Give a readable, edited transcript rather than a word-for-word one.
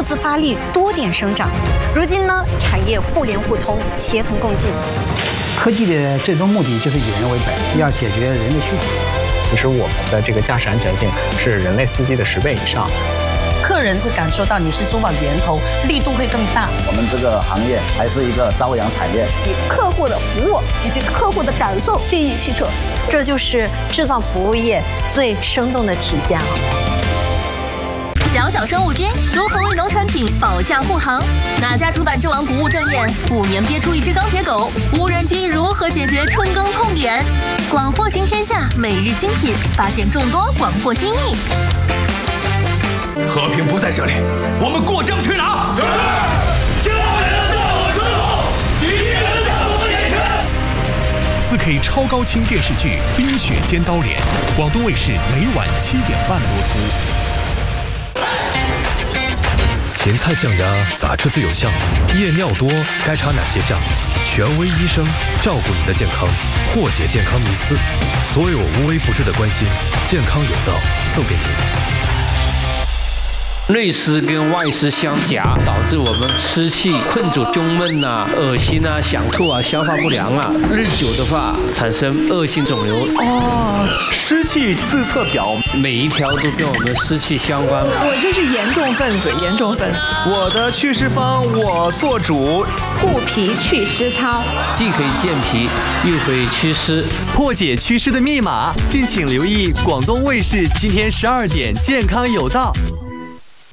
资发力，多点生长。如今呢，产业互联互通，协同共进。 科技的最终目的就是以人为本，要解决人的需求。 其实我们的这个驾驶安全性是人类司机的10倍以上。 客人会感受到你是珠宝源头，力度会更大。 我们这个行业还是一个朝阳产业， 以客户的服务以及客户的感受定义汽车， 这就是制造服务业最生动的体现了。 小小生物金如何为农产品保驾护航？哪家主板之王不务正业，5年憋出一只钢铁狗？无人机如何解决春耕痛点？广货行天下每日新品，发现众多广货新意。 和平不在这里，我们过江去哪？家人在我身后，敌人在我眼前。 4K 超高清电视剧《冰雪尖刀脸》，广东卫视每晚7点半播出。 咸菜降压咋吃最有效？夜尿多该查哪些项？权威医生照顾你的健康，破解健康迷思，所有无微不至的关心，健康有道送给您。 内湿跟外湿相夹，导致我们湿气困住胸闷啊、恶心啊、想吐啊、消化不良啊，日久的话产生恶性肿瘤。 湿气自测表， 每一条都跟我们湿气相关。 我就是严重分子，严重分。 我的祛湿方我做主， 护脾祛湿操， 既可以健脾，又可以祛湿。 破解祛湿的密码，敬请留意广东卫视今天12点健康有道。